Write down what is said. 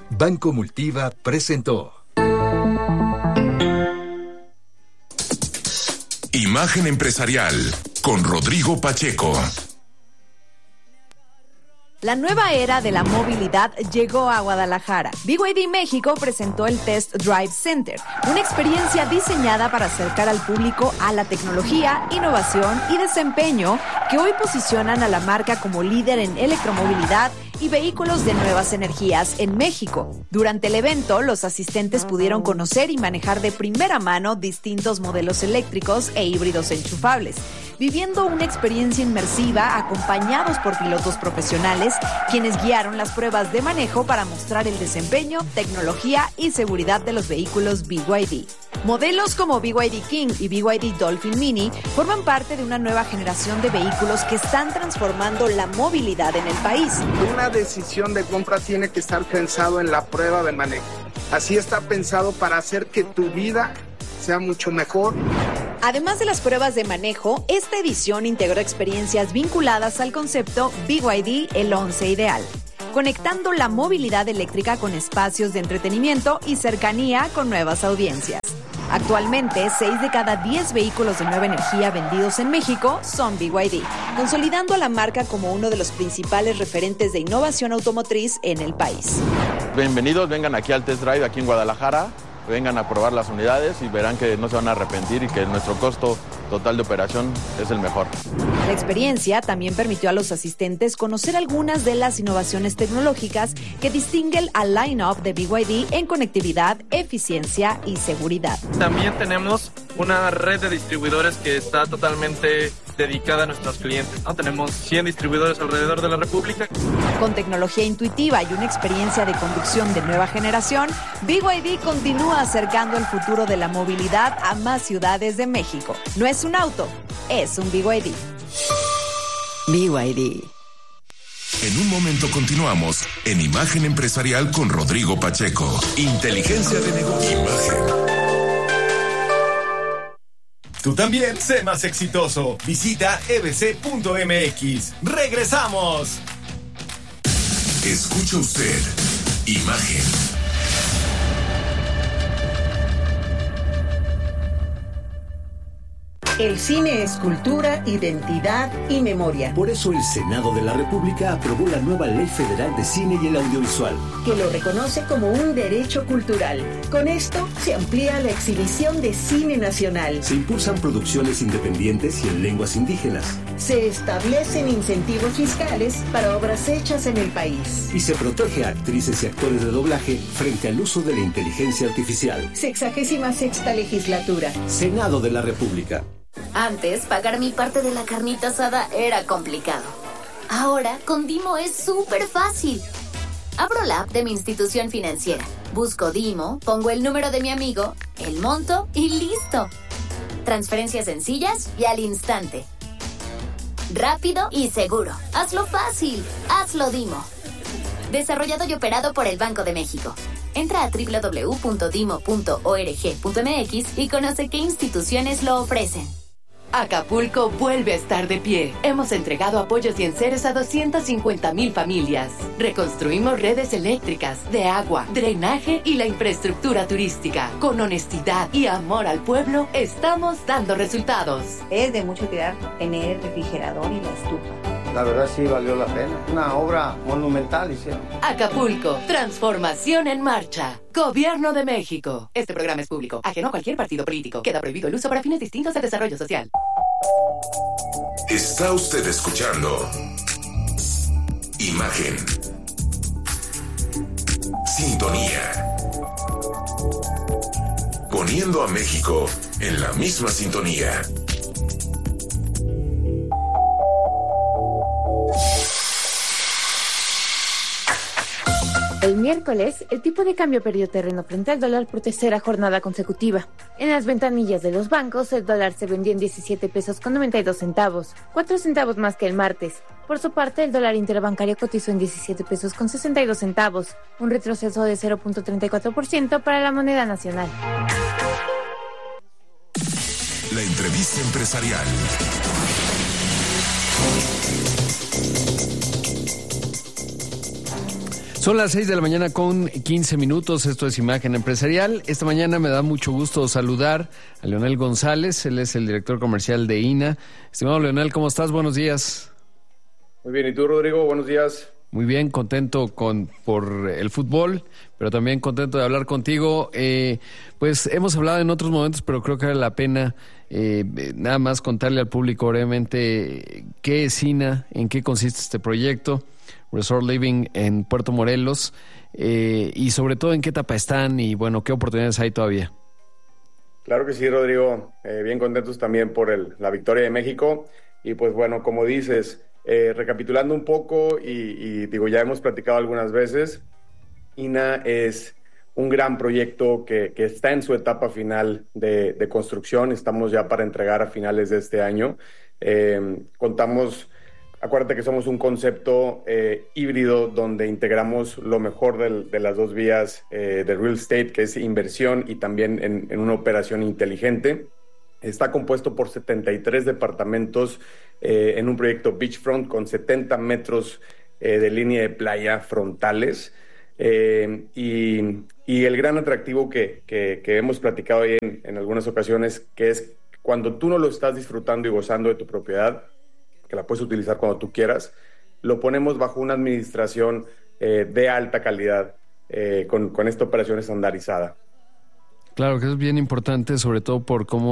Banco Multiva presentó Imagen Empresarial con Rodrigo Pacheco. La nueva era de la movilidad llegó a Guadalajara. BYD México presentó el Test Drive Center, una experiencia diseñada para acercar al público a la tecnología, innovación y desempeño que hoy posicionan a la marca como líder en electromovilidad y vehículos de nuevas energías en México. Durante el evento, los asistentes pudieron conocer y manejar de primera mano distintos modelos eléctricos e híbridos enchufables, viviendo una experiencia inmersiva acompañados por pilotos profesionales, quienes guiaron las pruebas de manejo para mostrar el desempeño, tecnología y seguridad de los vehículos BYD. Modelos como BYD King y BYD Dolphin Mini forman parte de una nueva generación de vehículos que están transformando la movilidad en el país. Una decisión de compra tiene que estar pensado en la prueba de manejo. Así está pensado para hacer que tu vida sea mucho mejor. Además de las pruebas de manejo, esta edición integró experiencias vinculadas al concepto BYD El 11 Ideal, conectando la movilidad eléctrica con espacios de entretenimiento y cercanía con nuevas audiencias. Actualmente, 6 de cada 10 vehículos de nueva energía vendidos en México son BYD, consolidando a la marca como uno de los principales referentes de innovación automotriz en el país. Bienvenidos, vengan aquí al Test Drive, aquí en Guadalajara. Vengan a probar las unidades y verán que no se van a arrepentir y que nuestro costo total de operación es el mejor. La experiencia también permitió a los asistentes conocer algunas de las innovaciones tecnológicas que distinguen al line-up de BYD en conectividad, eficiencia y seguridad. También tenemos una red de distribuidores que está totalmente dedicada a nuestros clientes, ¿no? Tenemos 100 distribuidores alrededor de la República. Con tecnología intuitiva y una experiencia de conducción de nueva generación, BYD continúa acercando el futuro de la movilidad a más ciudades de México. No es un auto, es un BYD. BYD. En un momento continuamos en Imagen Empresarial con Rodrigo Pacheco. Inteligencia de negocio. Imagen. Tú también sé más exitoso. Visita ebc.mx. ¡Regresamos! Escucha usted Imagen. El cine es cultura, identidad y memoria. Por eso el Senado de la República aprobó la nueva Ley Federal de Cine y el Audiovisual, que lo reconoce como un derecho cultural. Con esto se amplía la exhibición de cine nacional. Se impulsan producciones independientes y en lenguas indígenas. Se establecen incentivos fiscales para obras hechas en el país. Y se protege a actrices y actores de doblaje frente al uso de la inteligencia artificial. 66ª legislatura. Senado de la República. Antes, pagar mi parte de la carnita asada era complicado. Ahora, con Dimo es súper fácil. Abro la app de mi institución financiera, busco Dimo, pongo el número de mi amigo, el monto y listo. Transferencias sencillas y al instante. Rápido y seguro. Hazlo fácil. Hazlo Dimo. Desarrollado y operado por el Banco de México. Entra a www.dimo.org.mx y conoce qué instituciones lo ofrecen. Acapulco vuelve a estar de pie. Hemos entregado apoyos y enseres a 250,000 familias. Reconstruimos redes eléctricas, de agua, drenaje y la infraestructura turística. Con honestidad y amor al pueblo, estamos dando resultados. Es de mucha utilidad tener el refrigerador y la estufa. La verdad sí valió la pena. Una obra monumental hicieron. Acapulco, transformación en marcha. Gobierno de México. Este programa es público, ajeno a cualquier partido político. Queda prohibido el uso para fines distintos de desarrollo social. Está usted escuchando Imagen. Sintonía. Poniendo a México en la misma sintonía. El miércoles, el tipo de cambio perdió terreno frente al dólar por tercera jornada consecutiva. En las ventanillas de los bancos, el dólar se vendió en 17 pesos con 92 centavos, 4 centavos más que el martes. Por su parte, el dólar interbancario cotizó en 17 pesos con 62 centavos, un retroceso de 0.34% para la moneda nacional. La entrevista empresarial. Son las 6 de la mañana con 15 minutos. Esto es Imagen Empresarial. Esta mañana me da mucho gusto saludar a Leonel González. Él es el director comercial de INA. Estimado Leonel, ¿cómo estás? Buenos días. Muy bien. ¿Y tú, Rodrigo? Buenos días. Muy bien, contento por el fútbol, pero también contento de hablar contigo. Pues hemos hablado en otros momentos, pero creo que vale la pena nada más contarle al público brevemente qué es INA, en qué consiste este proyecto, Resort Living en Puerto Morelos, y sobre todo en qué etapa están y, bueno, qué oportunidades hay todavía. Claro que sí, Rodrigo. Bien contentos también por la victoria de México. Y pues bueno, como dices, recapitulando un poco y digo, ya hemos platicado algunas veces, INA es un gran proyecto que está en su etapa final de construcción. Estamos ya para entregar a finales de este año. Acuérdate que somos un concepto híbrido donde integramos lo mejor de las dos vías de real estate, que es inversión y también en una operación inteligente. Está compuesto por 73 departamentos en un proyecto beachfront con 70 metros de línea de playa frontales. Y el gran atractivo que hemos platicado ahí en algunas ocasiones, que es cuando tú no lo estás disfrutando y gozando de tu propiedad, que la puedes utilizar cuando tú quieras, lo ponemos bajo una administración de alta calidad con esta operación estandarizada. Claro que es bien importante, sobre todo por cómo